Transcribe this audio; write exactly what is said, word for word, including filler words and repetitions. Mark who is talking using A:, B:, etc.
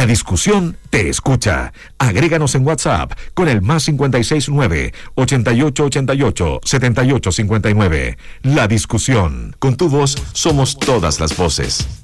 A: La discusión te escucha. Agréganos en WhatsApp con el más cincuenta y seis nueve, ochenta y ocho ochenta y ocho, setenta y ocho cincuenta y nueve. La discusión. Con tu voz somos todas las voces.